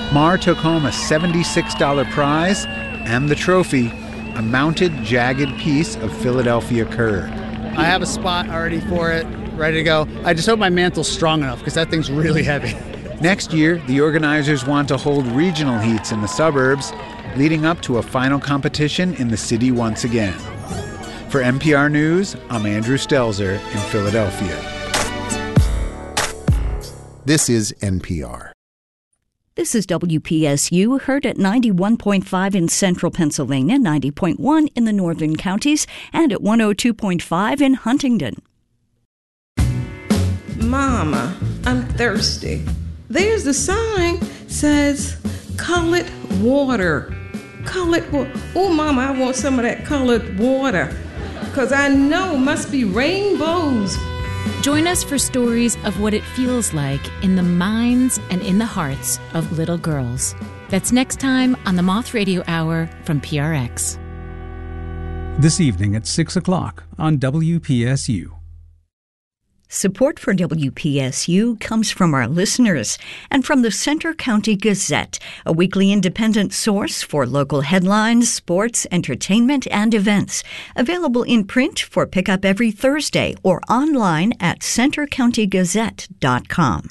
Marr took home a $76 prize and the trophy, a mounted, jagged piece of Philadelphia curd. I have a spot already for it, ready to go. I just hope my mantle's strong enough because that thing's really heavy. Next year, the organizers want to hold regional heats in the suburbs, leading up to a final competition in the city once again. For NPR News, I'm Andrew Stelzer in Philadelphia. This is NPR. This is WPSU, heard at 91.5 in central Pennsylvania, 90.1 in the northern counties, and at 102.5 in Huntington. Mama, I'm thirsty. There's a sign says colored water. Colored water. Oh, Mama, I want some of that colored water. Because I know must be rainbows. Join us for stories of what it feels like in the minds and in the hearts of little girls. That's next time on the Moth Radio Hour from PRX. This evening at 6 o'clock on WPSU. Support for WPSU comes from our listeners and from the Center County Gazette, a weekly independent source for local headlines, sports, entertainment, and events. Available in print for pickup every Thursday or online at centercountygazette.com.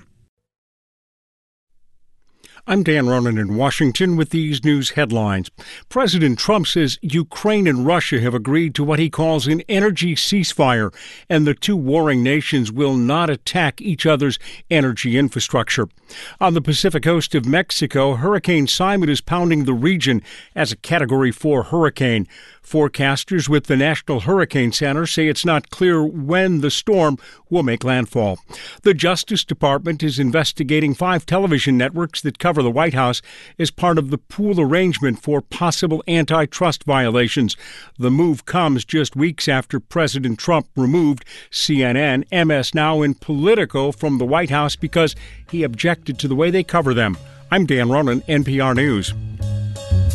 I'm Dan Ronan in Washington with these news headlines. President Trump says Ukraine and Russia have agreed to what he calls an energy ceasefire, and the two warring nations will not attack each other's energy infrastructure. On the Pacific coast of Mexico, Hurricane Simon is pounding the region as a Category 4 hurricane. Forecasters with the National Hurricane Center say it's not clear when the storm will make landfall. The Justice Department is investigating 5 television networks that cover the White House as part of the pool arrangement for possible antitrust violations. The move comes just weeks after President Trump removed CNN, MS Now, and Politico from the White House because he objected to the way they cover them. I'm Dan Ronan, NPR News.